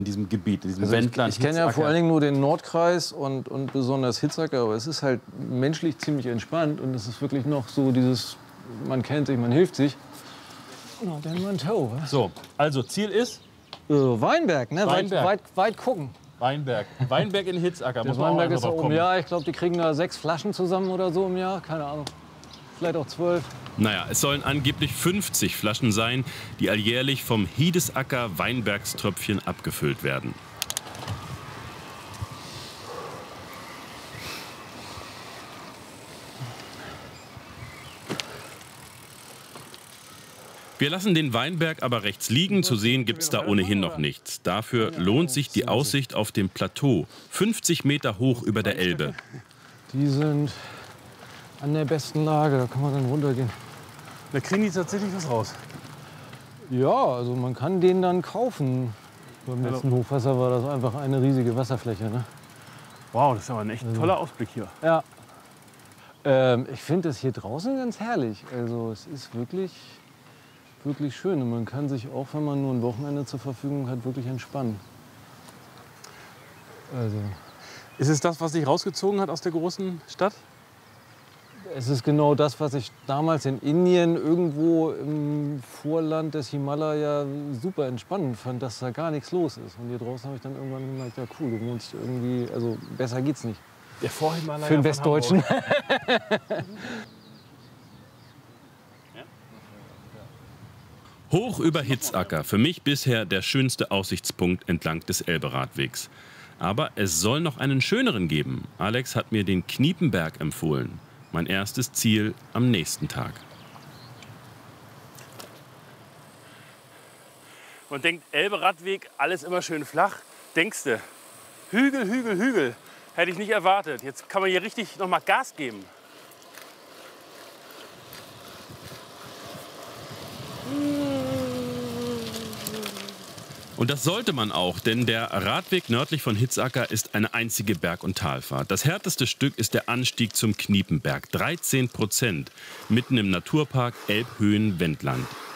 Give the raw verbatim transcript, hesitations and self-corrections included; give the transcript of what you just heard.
in diesem Gebiet, in diesem Also Wendland? ich ich kenne ja vor allen Dingen nur den Nordkreis und, und besonders Hitzacker, aber es ist halt menschlich ziemlich entspannt und es ist wirklich noch so dieses, man kennt sich, man hilft sich. Oh, dann mal ein Tau, was? So, also Ziel ist Äh, Weinberg, ne? Weinberg. Weit, weit, weit gucken. Weinberg. Weinberg in Hitzacker. Der Muss man auch Weinberg mal ist da drauf oben. kommen. Ja, ich glaube, die kriegen da sechs Flaschen zusammen oder so im Jahr. Keine Ahnung. Vielleicht auch zwölf. Naja, es sollen angeblich fünfzig Flaschen sein, die alljährlich vom Hiedesacker Weinbergströpfchen abgefüllt werden. Wir lassen den Weinberg aber rechts liegen. Zu sehen gibt es da ohnehin noch nichts. Dafür lohnt sich die Aussicht auf dem Plateau, fünfzig Meter hoch über der Elbe. Die sind an der besten Lage, da kann man dann runtergehen. Da kriegen die tatsächlich was raus. Ja, also man kann den dann kaufen. Beim letzten Hochwasser war das einfach eine riesige Wasserfläche. Ne? Wow, das ist aber ein echt toller Ausblick hier. Ja. Ähm, ich finde das hier draußen ganz herrlich. Also es ist wirklich, wirklich schön. Und man kann sich auch, wenn man nur ein Wochenende zur Verfügung hat, wirklich entspannen. Also Ist es das, was dich rausgezogen hat aus der großen Stadt? es ist genau das, was ich damals in Indien irgendwo im Vorland des Himalaya super entspannend fand, dass da gar nichts los ist. Und hier draußen habe ich dann irgendwann gemerkt, ja cool, du wohnst irgendwie, also besser geht's nicht. Der Vorhimalaya Für den von Westdeutschen. Hoch über Hitzacker, für mich bisher der schönste Aussichtspunkt entlang des Elberadwegs. Aber es soll noch einen schöneren geben. Alex hat mir den Kniepenberg empfohlen. Mein erstes Ziel am nächsten Tag. Man denkt, Elberadweg, alles immer schön flach. Denkst du, Hügel, Hügel, Hügel. Hätte ich nicht erwartet. Jetzt kann man hier richtig noch mal Gas geben. Und das sollte man auch, denn der Radweg nördlich von Hitzacker ist eine einzige Berg- und Talfahrt. Das härteste Stück ist der Anstieg zum Kniepenberg, dreizehn Prozent, mitten im Naturpark Elbhöhen-Wendland.